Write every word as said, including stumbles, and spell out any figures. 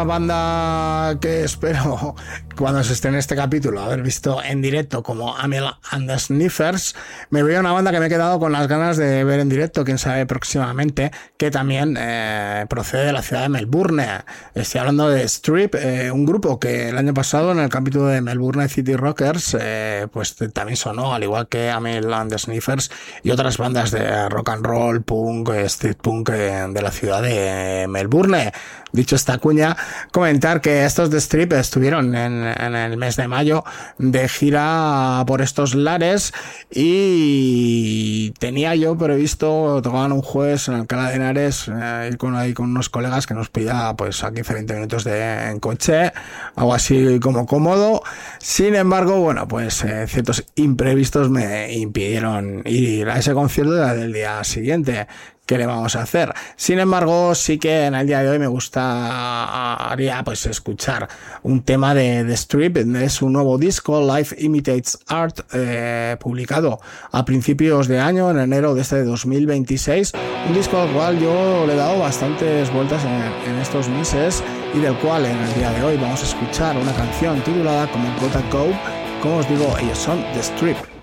Banda que espero cuando se esté en este capítulo haber visto en directo, como Amyl and the Sniffers. Me veo una banda que me he quedado con las ganas de ver en directo, quién sabe próximamente, que también eh, procede de la ciudad de Melbourne. Estoy hablando de Strip, eh, un grupo que el año pasado en el capítulo de Melbourne City Rockers eh, pues también sonó, al igual que Amyl and the Sniffers y otras bandas de rock and roll, punk, street punk eh, de la ciudad de Melbourne. Dicho esta cuña, comentar que estos de Strip estuvieron en, en el mes de mayo de gira por estos lares y tenía yo previsto, tocaban un jueves en Alcalá de Henares, eh, ir con ahí con unos colegas que nos pilla pues a quince a veinte minutos de en coche, algo así como cómodo. Sin embargo, bueno, pues eh, ciertos imprevistos me impidieron ir a ese concierto del día siguiente. ¿Qué le vamos a hacer? Sin embargo, sí que en el día de hoy me gustaría pues escuchar un tema de The Strip, de su nuevo disco Life Imitates Art, eh, publicado a principios de año, en enero de este dos mil veintiséis, un disco al cual yo le he dado bastantes vueltas en, en estos meses y del cual en el día de hoy vamos a escuchar una canción titulada como Gotta Go. Como os digo, ellos son The Strip.